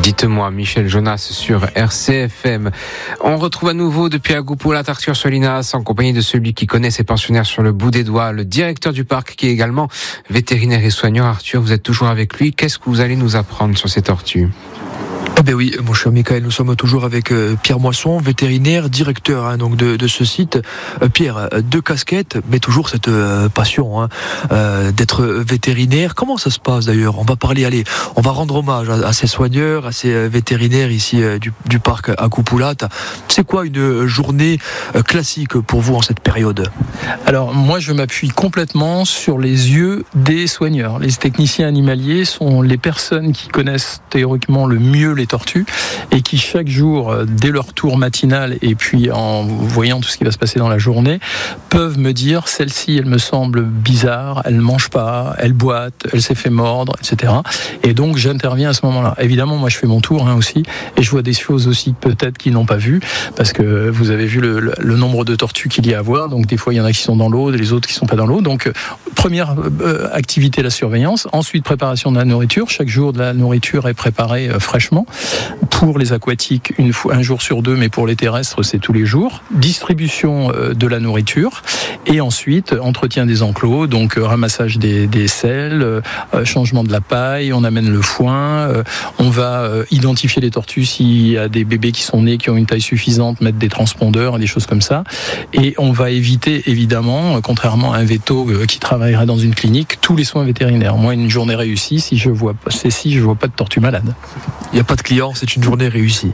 Dites-moi, Michel Jonas sur RCFM. On retrouve à nouveau depuis Agoupoula Arthur Solinas en compagnie de celui qui connaît ses pensionnaires sur le bout des doigts, le directeur du parc qui est également vétérinaire et soignant. Arthur, vous êtes toujours avec lui. Qu'est-ce que vous allez nous apprendre sur ces tortues ? Ben oui, mon cher Michael, nous sommes toujours avec Pierre Moisson, vétérinaire, directeur donc de ce site. Pierre, 2 casquettes, mais toujours cette passion d'être vétérinaire. Comment ça se passe d'ailleurs ? On va parler, on va rendre hommage à ces soigneurs, à ces vétérinaires ici du parc Agoupoula. C'est quoi une journée classique pour vous en cette période ? Alors moi je m'appuie complètement sur les yeux des soigneurs. Les techniciens animaliers sont les personnes qui connaissent théoriquement le mieux les tortues et qui chaque jour, dès leur tour matinal et puis en voyant tout ce qui va se passer dans la journée, peuvent me dire celle-ci elle me semble bizarre, elle ne mange pas, elle boite, elle s'est fait mordre, etc. Et donc j'interviens à ce moment-là. Évidemment moi je fais mon tour aussi et je vois des choses aussi peut-être qu'ils n'ont pas vues parce que vous avez vu le nombre de tortues qu'il y a à voir, donc des fois il y en a qui sont dans l'eau, les autres qui ne sont pas dans l'eau. Donc première activité la surveillance, ensuite préparation de la nourriture. Chaque jour de la nourriture est préparée fraîchement. Pour les aquatiques, un jour sur 2, mais pour les terrestres, c'est tous les jours. Distribution de la nourriture et ensuite entretien des enclos, donc ramassage des selles, changement de la paille, on amène le foin, on va identifier les tortues s'il y a des bébés qui sont nés, qui ont une taille suffisante, mettre des transpondeurs, des choses comme ça. Et on va éviter évidemment, contrairement à un véto qui travaillerait dans une clinique, tous les soins vétérinaires. Moi, une journée réussie, si je vois pas de tortue malade. Il n'y a pas de clients, c'est une journée réussie.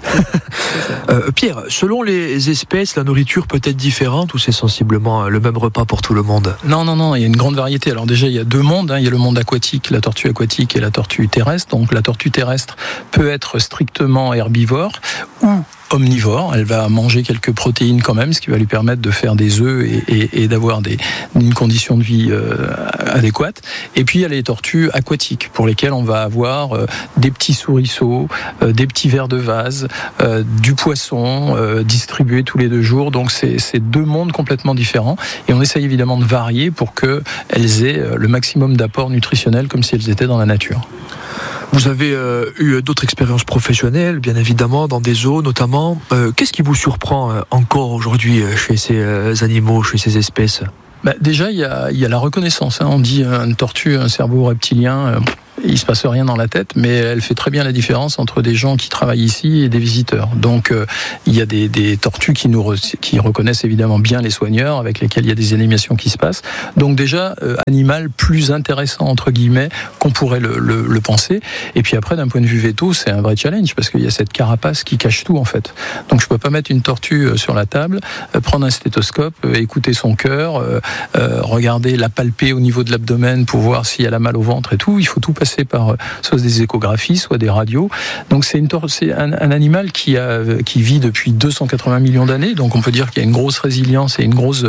Pierre, selon les espèces, la nourriture peut être différente ou c'est sensiblement le même repas pour tout le monde ? Non, il y a une grande variété. Alors déjà, il y a 2 mondes. Il y a le monde aquatique, la tortue aquatique et la tortue terrestre. Donc la tortue terrestre peut être strictement herbivore ou omnivore, elle va manger quelques protéines quand même, ce qui va lui permettre de faire des œufs et d'avoir une condition de vie adéquate. Et puis il y a les tortues aquatiques, pour lesquelles on va avoir des petits souriceaux, des petits vers de vase, du poisson distribué tous les 2 jours. Donc c'est 2 mondes complètement différents. Et on essaye évidemment de varier pour qu'elles aient le maximum d'apport nutritionnel comme si elles étaient dans la nature. Vous avez eu d'autres expériences professionnelles, bien évidemment, dans des zoos notamment. Qu'est-ce qui vous surprend encore aujourd'hui chez ces animaux, chez ces espèces ? Déjà, il y a la reconnaissance. On dit une tortue, un cerveau reptilien... il ne se passe rien dans la tête, mais elle fait très bien la différence entre des gens qui travaillent ici et des visiteurs. Donc, il y a des tortues qui reconnaissent évidemment bien les soigneurs, avec lesquels il y a des animations qui se passent. Donc déjà, animal plus intéressant, entre guillemets, qu'on pourrait le penser. Et puis après, d'un point de vue véto, c'est un vrai challenge, parce qu'il y a cette carapace qui cache tout, en fait. Donc je ne peux pas mettre une tortue sur la table, prendre un stéthoscope, écouter son cœur, regarder, la palper au niveau de l'abdomen pour voir si elle a mal au ventre et tout. Il faut tout passer par soit des échographies, soit des radios. Donc c'est un animal qui vit depuis 280 millions d'années, donc on peut dire qu'il y a une grosse résilience et une grosse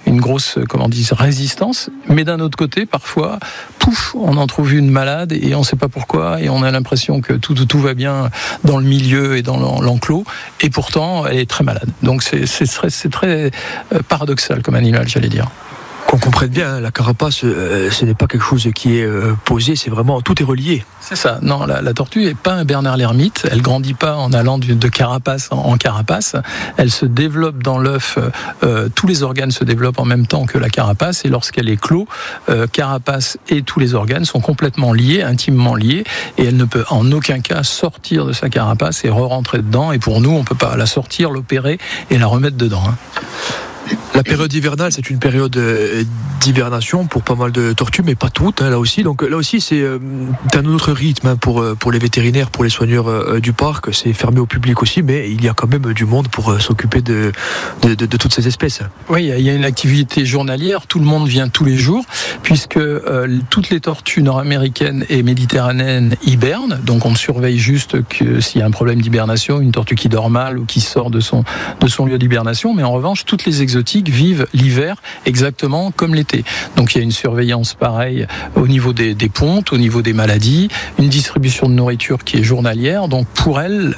résistance. Mais d'un autre côté, parfois, pouf, on en trouve une malade et on ne sait pas pourquoi, et on a l'impression que tout va bien dans le milieu et dans l'enclos, et pourtant elle est très malade. Donc c'est très paradoxal comme animal, j'allais dire. Qu'on comprenne bien, la carapace, ce n'est pas quelque chose qui est posé, c'est vraiment, tout est relié. C'est ça. Non, la tortue n'est pas un Bernard l'ermite. Elle grandit pas en allant de carapace en carapace. Elle se développe dans l'œuf. Tous les organes se développent en même temps que la carapace. Et lorsqu'elle est clos, carapace et tous les organes sont complètement liés, intimement liés. Et elle ne peut en aucun cas sortir de sa carapace et re-rentrer dedans. Et pour nous, on ne peut pas la sortir, l'opérer et la remettre dedans. La période hivernale, c'est une période d'hibernation pour pas mal de tortues, mais pas toutes, là aussi. Donc là aussi, c'est un autre rythme pour les vétérinaires, pour les soigneurs du parc. C'est fermé au public aussi, mais il y a quand même du monde pour s'occuper de toutes ces espèces. Oui, il y a une activité journalière. Tout le monde vient tous les jours, puisque toutes les tortues nord-américaines et méditerranéennes hibernent. Donc on surveille juste que s'il y a un problème d'hibernation, une tortue qui dort mal ou qui sort de son lieu d'hibernation. Mais en revanche, toutes les exotiques vivent l'hiver exactement comme l'été. Donc il y a une surveillance pareille au niveau des pontes, au niveau des maladies, une distribution de nourriture qui est journalière. Donc pour elles,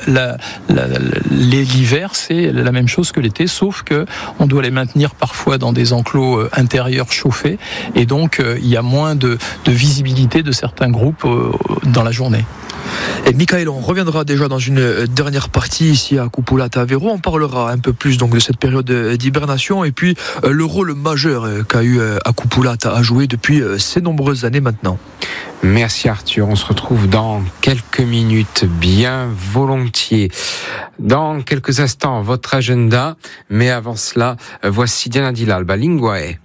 l'hiver c'est la même chose que l'été, sauf que on doit les maintenir parfois dans des enclos intérieurs chauffés, et donc il y a moins de visibilité de certains groupes dans la journée. Et Michael, on reviendra déjà dans une dernière partie ici à Kupulata Aveiro. On parlera un peu plus donc de cette période d'hibernation et puis le rôle majeur qu'a eu Kupulata à jouer depuis ces nombreuses années maintenant. Merci Arthur, on se retrouve dans quelques minutes, bien volontiers. Dans quelques instants, votre agenda, mais avant cela, voici Diana Dilal, Balinguae.